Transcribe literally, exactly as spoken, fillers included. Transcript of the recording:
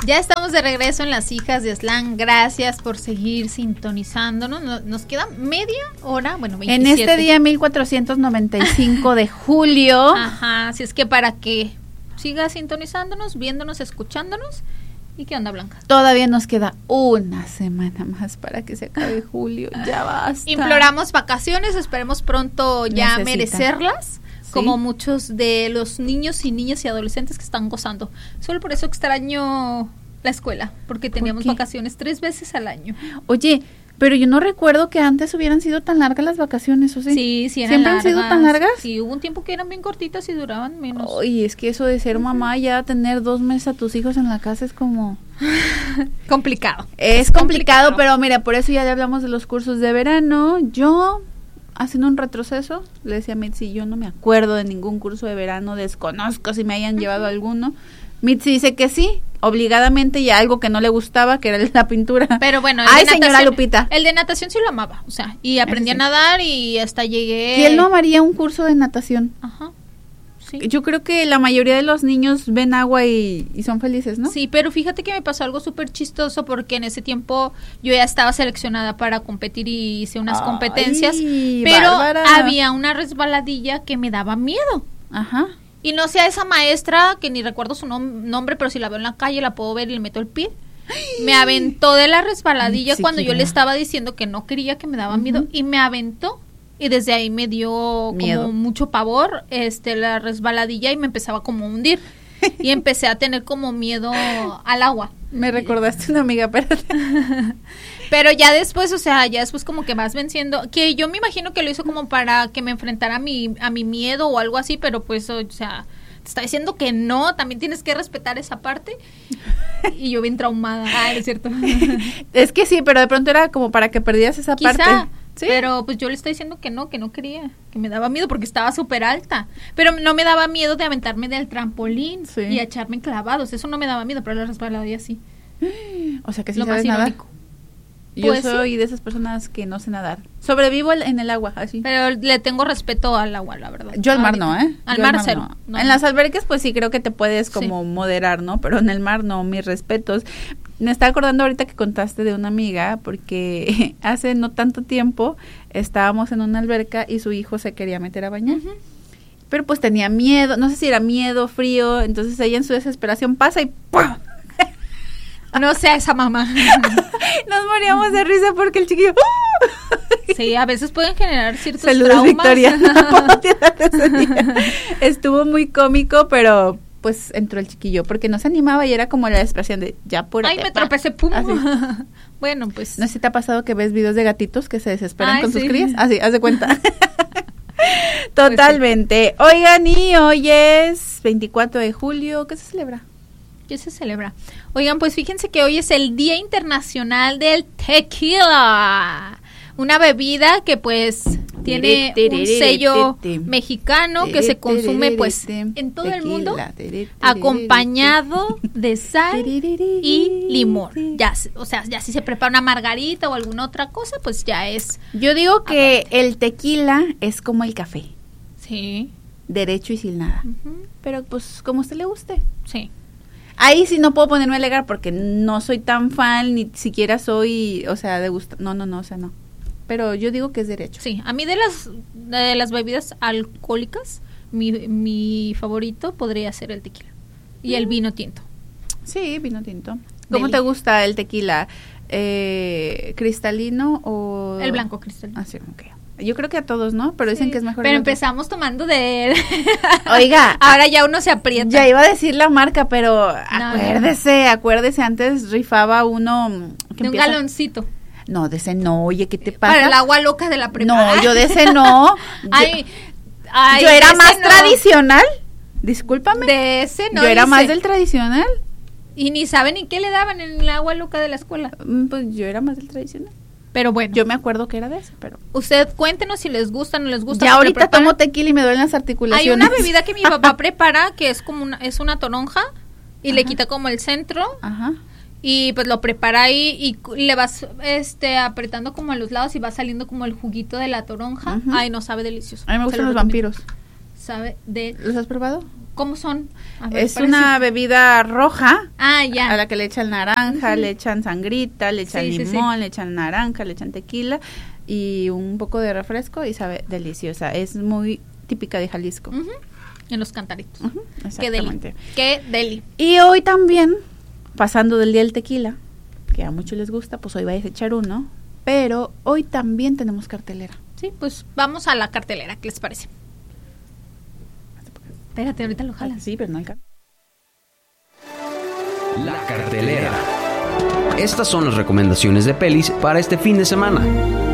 Ya estamos de regreso en Las Hijas de Aztlán. Gracias por seguir sintonizándonos. Nos, nos queda media hora, bueno, veintisiete. En este día mil cuatrocientos noventa y cinco de julio. Ajá, así es que para que siga sintonizándonos, viéndonos, escuchándonos. ¿Y qué onda, Blanca? Todavía nos queda una semana más para que se acabe julio. Ya basta. Imploramos vacaciones, esperemos pronto ya Necesita. merecerlas. ¿Sí? Como muchos de los niños y niñas y adolescentes que están gozando. Solo por eso extraño la escuela, porque teníamos ¿Por vacaciones tres veces al año. Oye, pero yo no recuerdo que antes hubieran sido tan largas las vacaciones, ¿o sí? Sí, sí eran ¿Siempre largas. han sido tan largas? Sí, hubo un tiempo que eran bien cortitas y duraban menos. Oye, es que eso de ser mamá, ya tener dos meses a tus hijos en la casa es como... complicado. Es, es complicado, complicado, pero mira, por eso ya le hablamos de los cursos de verano. Yo... haciendo un retroceso, le decía a Mitzi, yo no me acuerdo de ningún curso de verano, desconozco si me hayan llevado uh-huh. alguno. Mitzi dice que sí, obligadamente, y algo que no le gustaba, que era la pintura. Pero bueno, el Ay, de señora natación, Lupita. El de natación sí lo amaba, o sea, y aprendí sí. a nadar y hasta llegué. ¿Quién no amaría un curso de natación? Ajá. Sí. Yo creo que la mayoría de los niños ven agua y, y son felices, ¿no? Sí, pero fíjate que me pasó algo súper chistoso porque en ese tiempo yo ya estaba seleccionada para competir y hice unas Ay, competencias, pero bárbara. Había una resbaladilla que me daba miedo. Ajá. Y no sé, a esa maestra, que ni recuerdo su nom- nombre, pero si la veo en la calle la puedo ver y le meto el pie. Me aventó de la resbaladilla Ay, cuando yo le estaba diciendo que no quería, que me daba uh-huh. miedo, y me aventó. Y desde ahí me dio Miedo. como mucho pavor este la resbaladilla y me empezaba como a hundir. Y empecé a tener como miedo al agua. Me recordaste una amiga, espérate. Pero ya después, o sea, ya después como que vas venciendo, que yo me imagino que lo hizo como para que me enfrentara a mi, a mi miedo o algo así, pero pues, o sea, te está diciendo que no, también tienes que respetar esa parte. Y yo bien traumada. Ah, es cierto. Es que sí, pero de pronto era como para que perdieras esa Quizá, parte. ¿Sí? Pero pues yo le estoy diciendo que no, que no quería, que me daba miedo porque estaba súper alta, pero no me daba miedo de aventarme del trampolín sí. y echarme clavados, eso no me daba miedo, pero la resbaladilla sí. O sea que sí Lo sabes más nadar. irónico. Yo Pues soy sí. de esas personas que no sé nadar. Sobrevivo en el agua, así. Pero le tengo respeto al agua, la verdad. Yo al mar no, ¿eh? Al Yo mar, al mar cero. No. No. En las albercas, pues sí, creo que te puedes como sí. moderar, ¿no? Pero en el mar no, mis respetos. Me estaba acordando ahorita que contaste de una amiga, porque hace no tanto tiempo estábamos en una alberca y su hijo se quería meter a bañar. Uh-huh. Pero pues tenía miedo, no sé si era miedo, frío, entonces ella en su desesperación pasa y ¡pum! No sea esa mamá. Nos moríamos de risa porque el chiquillo ¡uh! Sí, a veces pueden generar ciertos Saludos, traumas. Victoria. Estuvo muy cómico, pero pues entró el chiquillo porque no se animaba y era como la expresión de ya apúrate. Ay, me tropecé, pum. Bueno, pues. No sé si te ha pasado que ves videos de gatitos que se desesperan Ay, con sí. sus crías. Así, haz de cuenta. Totalmente. Pues sí. Oigan, y hoy es veinticuatro de julio. ¿Qué se celebra? ¿Qué se celebra? Oigan, pues fíjense que hoy es el Día Internacional del Tequila. Una bebida que pues tiene un sello mexicano que se consume pues en todo el mundo, acompañado de sal y limón. Ya, o sea, ya si se prepara una margarita o alguna otra cosa, pues ya es. Yo digo que aparte. El tequila es como el café. Sí. Derecho y sin nada. Uh-huh. Pero pues como a usted le guste. Sí. Ahí sí no puedo ponerme a alegar porque no soy tan fan, ni siquiera soy, o sea, de gusto. No, no, no, o sea, no. Pero yo digo que es derecho. Sí, a mí de las de las bebidas alcohólicas, mi, mi favorito podría ser el tequila. Y mm. el vino tinto. Sí, vino tinto. ¿Cómo Deli. te gusta el tequila? Eh, ¿Cristalino o...? El blanco cristalino. Ah, sí, ok. Yo creo que a todos, ¿no? Pero dicen sí, que es mejor. Pero empezamos otro. tomando de él. Oiga. Ahora ya uno se aprieta. Ya iba a decir la marca, pero no, acuérdese, no. acuérdese, antes rifaba uno... Que de empieza, un galoncito. No, de ese no, oye, ¿qué te pasa? Para el agua loca de la prepa. No, yo de ese no. ay, yo, ay, yo era más no. tradicional. Discúlpame. De ese no. Yo era dice. más del tradicional. Y ni saben ni qué le daban en el agua loca de la escuela. Pues yo era más del tradicional. Pero bueno. Yo me acuerdo que era de ese, pero... Usted cuéntenos si les gusta o no les gusta. Ya ahorita tomo tequila y me duelen las articulaciones. Hay una bebida que mi papá prepara que es como una, es una toronja y Ajá. le quita como el centro. Ajá. Y pues lo prepara ahí y le vas este apretando como a los lados y va saliendo como el juguito de la toronja. Uh-huh. Ay, no, sabe delicioso. A mí me gustan los vampiros. Sabe de... ¿Los has probado? ¿Cómo son? A ver, es parece- una bebida roja. Ah, ya. A la que le echan naranja, Ujú. le echan sangrita, le echan Sí, sí, sí. limón, le echan naranja, le echan tequila y un poco de refresco y sabe deliciosa. Es muy típica de Jalisco. Ujú. En los cantaritos. Ujú, Qué deli. exactamente. Qué deli. Y hoy también, pasando del día del tequila, que a muchos les gusta, pues hoy vais a echar uno, pero hoy también tenemos cartelera. Sí, pues vamos a la cartelera. ¿Qué les parece? Espérate, ahorita lo jalas. Sí, pero no alcanza. La cartelera. Estas son las recomendaciones de pelis para este fin de semana.